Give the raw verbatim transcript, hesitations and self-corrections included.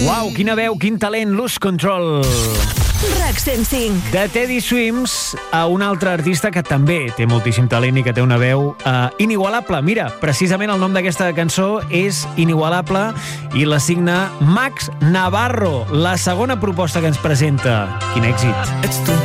Uau, quina veu, quin talent, Lose Control. RAC cent cinc. De Teddy Swims a un altre artista que també té moltíssim talent i que té una veu uh, inigualable. Mira, precisament el nom d'aquesta cançó és Inigualable i la signa Max Navarro, la segona proposta que ens presenta. Quin èxit. Ets tu.